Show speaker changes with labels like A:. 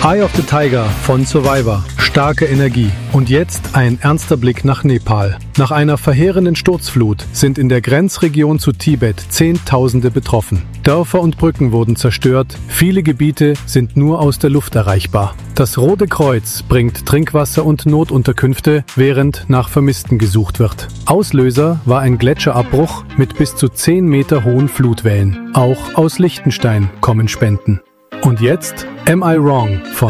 A: Eye of the Tiger von Survivor. Starke Energie. Und jetzt ein ernster Blick nach Nepal. Nach einer verheerenden Sturzflut sind in der Grenzregion zu Tibet Zehntausende betroffen. Dörfer und Brücken wurden zerstört, viele Gebiete sind nur aus der Luft erreichbar. Das Rote Kreuz bringt Trinkwasser und Notunterkünfte, während nach Vermissten gesucht wird. Auslöser war ein Gletscherabbruch mit bis zu 10 Meter hohen Flutwellen. Auch aus Liechtenstein kommen Spenden. Und jetzt Am I Wrong von